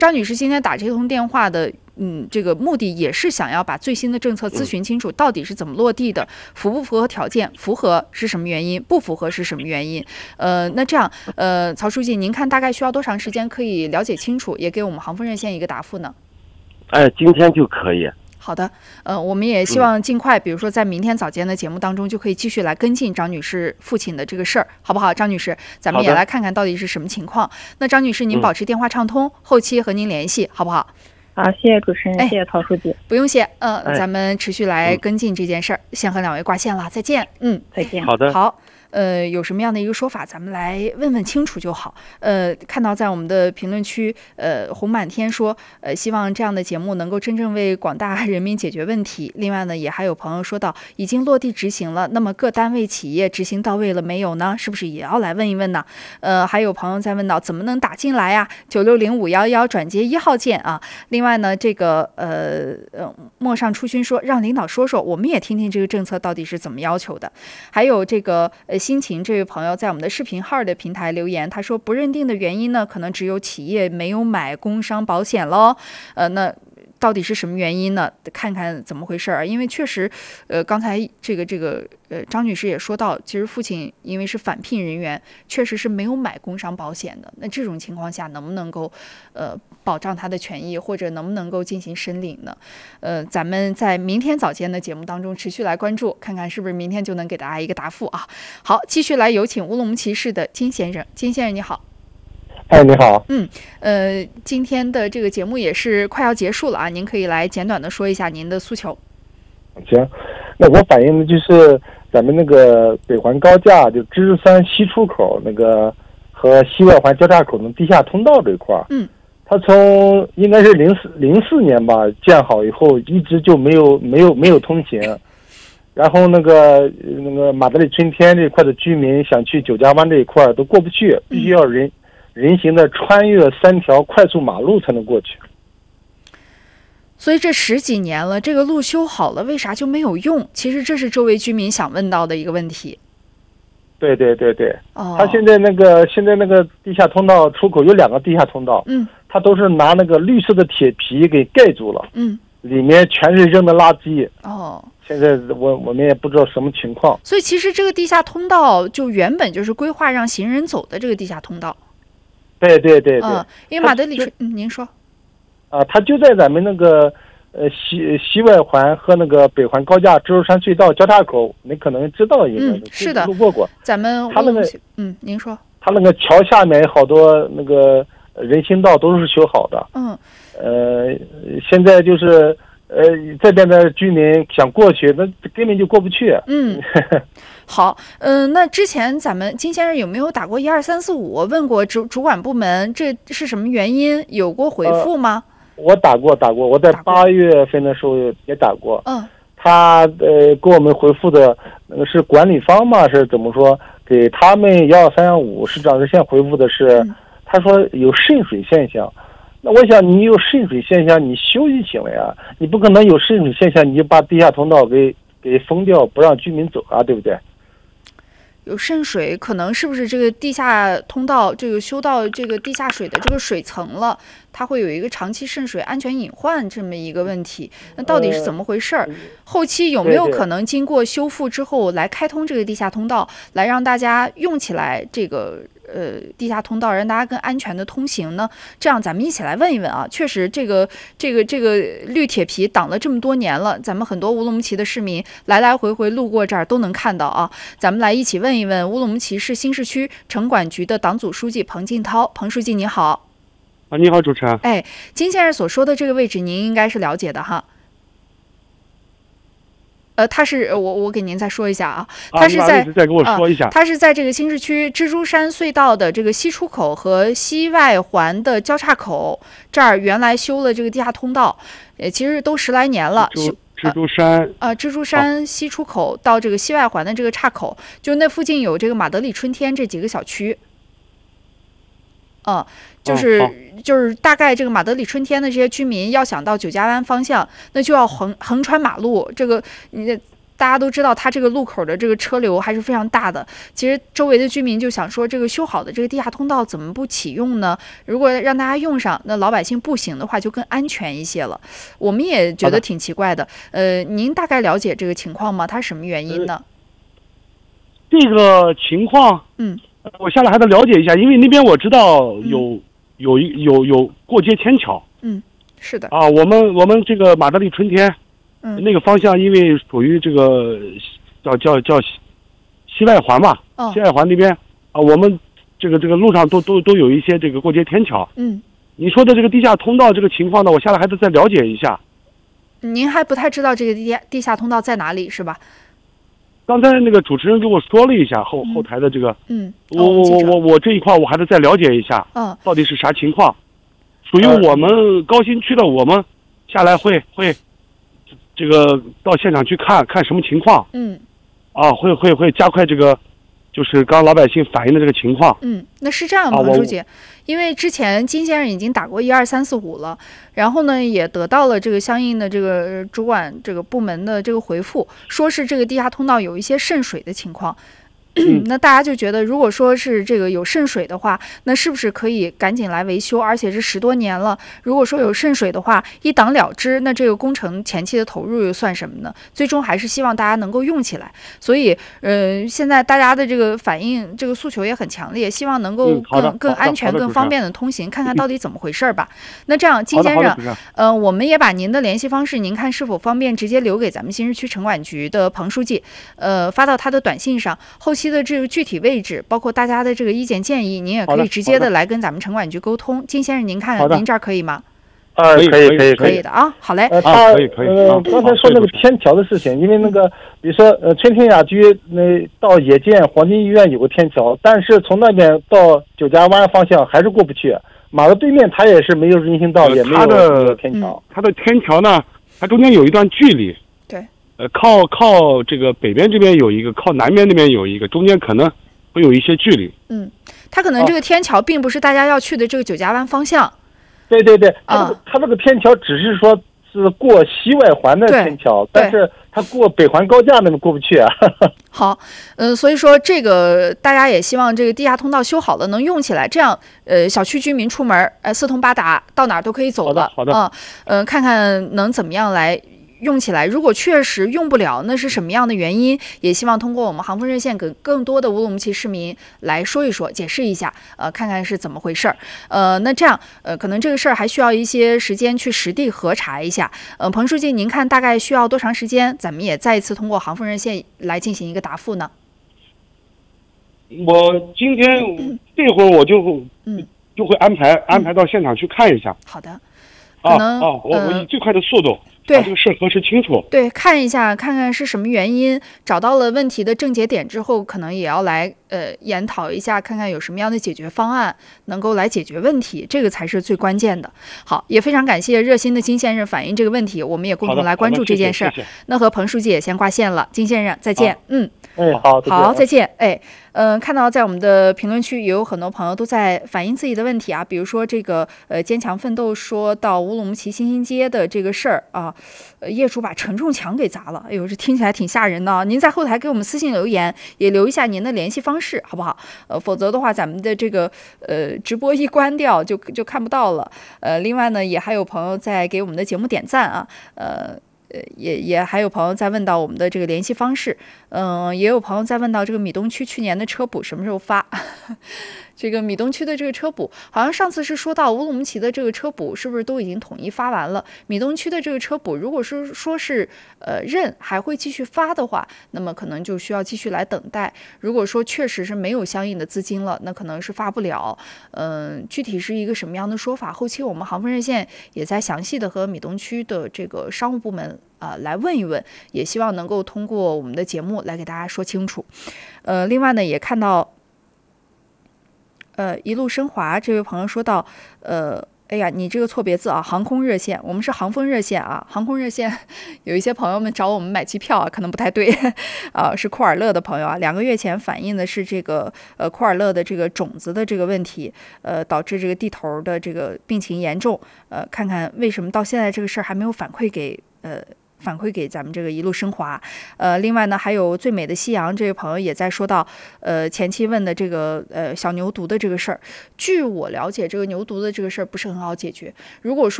张女士今天打这通电话的，这个目的也是想要把最新的政策咨询清楚，到底是怎么落地的，符不符合条件，符合是什么原因，不符合是什么原因。那这样，曹书记，您看大概需要多长时间可以了解清楚，也给我们航风热线一个答复呢？ 今天就可以。 好的，我们也希望尽快，比如说在明天早间的节目当中，就可以继续来跟进张女士父亲的这个事儿，好不好？张女士，咱们也来看看到底是什么情况。那张女士，您保持电话畅通，后期和您联系，好不好？ 好，谢谢主持人，谢谢曹书记。 不用谢，咱们持续来跟进这件事儿。先和两位挂线了，再见。 再见。 好的。 好。有什么样的一个说法，咱们来问问清楚就好。看到在我们的评论区，红满天说，希望这样的节目能够真正为广大人民解决问题。另外呢，也还有朋友说到，已经落地执行了，那么各单位企业执行到位了没有呢？是不是也要来问一问呢？还有朋友在问到，怎么能打进来呀？960511转接1号键啊。另外呢，这个陌上初熏说，让领导说说，我们也听听这个政策到底是怎么要求的。还有这个心情这位朋友在我们的视频号的平台留言，他说不认定的原因呢，可能只有企业没有买工伤保险喽。那到底是什么原因呢？看看怎么回事儿。因为确实，刚才张女士也说到，其实父亲因为是返聘人员，确实是没有买工伤保险的。那这种情况下，能不能够保障他的权益，或者能不能够进行申领呢？咱们在明天早间的节目当中持续来关注，看看是不是明天就能给大家一个答复啊。好，继续来有请乌鲁木齐市的金先生。金先生你好。 你好。 今天的这个节目也是快要结束了啊，您可以来简短的说一下您的诉求。 行，那我反映的就是咱们那个北环高架就蜘蛛山西出口那个和西外环交叉口的地下通道这一块。它从应该是04年吧建好以后，一直就没有通行。然后那个马德里春天这一块的居民想去九家湾这一块都过不去，必须要人行的穿越3条快速马路才能过去。 所以这10几年了，这个路修好了，为啥就没有用？其实这是周围居民想问到的一个问题。 对。他现在那个地下通道出口有2个地下通道，他都是拿那个绿色的铁皮给盖住了，里面全是扔的垃圾。现在我们也不知道什么情况。 所以其实这个地下通道就原本就是规划让行人走的这个地下通道。 对。 因为马德里您说。 它就在咱们那个西外环和那个北环高架蜘蛛山隧道交叉口，你可能知道，应该是的， 路过过。 咱们他那个您说。 他那个桥下面好多那个人行道都是修好的。现在就是这边的居民想过去，那根本就过不去。 好，那之前咱们金先生有没有打过12345，问过主管部门这是什么原因，有过回复吗？ 我打过，我在8月份的时候也打过。他给我们回复的那个是管理方嘛，是怎么说？给他们12315市长热线回复的是，他说有渗水现象。那我想你有渗水现象，你修就行了呀，你不可能有渗水现象你就把地下通道给封掉，不让居民走啊，对不对？ 有渗水，可能是不是这个地下通道这个修到这个地下水的这个水层了，它会有一个长期渗水安全隐患这么一个问题。那到底是怎么回事？后期有没有可能经过修复之后来开通这个地下通道，来让大家用起来这个地下通道，让大家更安全的通行呢？这样咱们一起来问一问啊。确实这个绿铁皮挡了这么多年了，咱们很多乌鲁木齐的市民来回路过这儿都能看到啊。咱们来一起问一问乌鲁木齐市新市区城管局的党组书记彭进涛。彭书记你好。 你好，主持人。 金先生所说的这个位置您应该是了解的哈。他是我给您再说一下啊，他是在再给我说一下， 他是在这个新市区蜘蛛山隧道的这个西出口和西外环的交叉口这儿，原来修了这个地下通道，其实都10来年了。蜘蛛山西出口到这个西外环的这个岔口，就那附近有这个马德里春天这几个小区。就是大概这个马德里春天的这些居民要想到九家湾方向，那就要横穿马路，这个大家都知道，它这个路口的这个车流还是非常大的。其实周围的居民就想说，这个修好的这个地下通道怎么不启用呢？如果让大家用上，那老百姓步行的话就更安全一些了。我们也觉得挺奇怪的。您大概了解这个情况吗？它什么原因呢？ 这个情况，我下来还得了解一下，因为那边我知道有过街天桥。 是的。 啊，我们这个马德里春天，那个方向因为属于这个叫西外环吧，西外环那边啊，我们这个路上都有一些这个过街天桥。你说的这个地下通道这个情况呢，我下来还得再了解一下。 您还不太知道这个地下通道在哪里是吧？ 刚才那个主持人给我说了一下后台的这个，我这一块我还得再了解一下，到底是啥情况。属于我们高新区的，我们下来会这个到现场去看什么情况。会加快这个，就是刚老百姓反映的这个情况。 那是这样，彭书记，因为之前金先生已经打过12345了，然后呢也得到了这个相应的这个主管这个部门的这个回复，说是这个地下通道有一些渗水的情况。那大家就觉得，如果说是这个有渗水的话，那是不是可以赶紧来维修？而且是10多年了，如果说有渗水的话，一挡了之，那这个工程前期的投入又算什么呢？最终还是希望大家能够用起来。所以，现在大家的这个反应、这个诉求也很强烈，希望能够更安全、更方便的通行，看看到底怎么回事吧。那这样，金先生，我们也把您的联系方式，您看是否方便直接留给咱们新市区城管局的彭书记，发到他的短信上。后期的这个具体位置，包括大家的这个意见建议，您也可以直接的来跟咱们城管局沟通。金先生，您看您这儿可以吗？可以的啊，好嘞。 可以。 刚才说那个天桥的事情，因为那个比如说春天雅居到野建黄金医院有个天桥，但是从那边到九家湾方向还是过不去。马路对面它也是没有人行道，也没有天桥。 它的天桥呢，它中间有一段距离。 对。 靠这个北边这边有一个，靠南边那边有一个，中间可能会有一些距离。 它可能这个天桥并不是大家要去的这个九家湾方向。 对，它这个天桥只是说是过西外环的天桥，但是它过北环高架那个过不去啊。 好，所以说这个大家也希望这个地下通道修好了能用起来，这样小区居民出门四通八达，到哪儿都可以走了。 好的。 看看能怎么样来用起来。如果确实用不了，那是什么样的原因？也希望通过我们航风热线给更多的乌鲁木齐市民来说一说，解释一下，看看是怎么回事儿。那这样，可能这个事儿还需要一些时间去实地核查一下。彭书记，您看大概需要多长时间？咱们也再一次通过航风热线来进行一个答复呢？ 我今天这会儿我就会安排到现场去看一下。 好的。 我以最快的速度把这个事核实清楚。 对，看一下，看看是什么原因，找到了问题的症结点之后，可能也要来研讨一下，看看有什么样的解决方案能够来解决问题，这个才是最关键的。好，也非常感谢热心的金先生反映这个问题，我们也共同来关注这件事儿。那和彭书记也先挂线了，金先生再见。好，再见。看到在我们的评论区也有很多朋友都在反映自己的问题啊，比如说这个坚强奋斗说到乌鲁木齐新兴街的这个事儿啊，业主把承重墙给砸了，哎呦，这听起来挺吓人的啊。您在后台给我们私信留言，也留一下您的联系方式，好不好？否则的话，咱们的这个直播一关掉就看不到了。另外呢，也还有朋友在给我们的节目点赞啊，也还有朋友在问到我们的这个联系方式，也有朋友在问到这个米东区去年的车补什么时候发？这个米东区的这个车补，好像上次是说到乌鲁木齐的这个车补是不是都已经统一发完了？米东区的这个车补，如果是说是认还会继续发的话，那么可能就需要继续来等待。如果说确实是没有相应的资金了，那可能是发不了。具体是一个什么样的说法？后期我们航风热线也在详细的和米东区的这个商务部门来问一问，也希望能够通过我们的节目来给大家说清楚。另外呢，也看到一路升华这位朋友说到，哎呀，你这个错别字啊，航空热线，我们是航风热线啊，航空热线有一些朋友们找我们买机票啊，可能不太对啊，是库尔勒的朋友啊，2个月前反映的是这个库尔勒的这个种子的这个问题，导致这个地头的这个病情严重，看看为什么到现在这个事儿还没有反馈给反馈给咱们这个一路升华。另外呢，还有最美的夕阳这位朋友也在说到，前期问的这个小牛犊的这个事儿。据我了解，这个牛犊的这个事儿不是很好解决。如果说